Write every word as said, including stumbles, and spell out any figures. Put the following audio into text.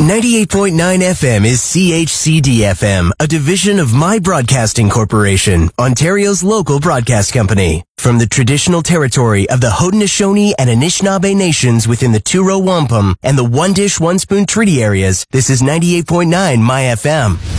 ninety-eight point nine F M is C H C D F M, a division of My Broadcasting Corporation, Ontario's local broadcast company. From the traditional territory of the Haudenosaunee and Anishinaabe nations within the Two-Row Wampum and the One Dish, One Spoon Treaty areas, this is ninety-eight point nine My F M.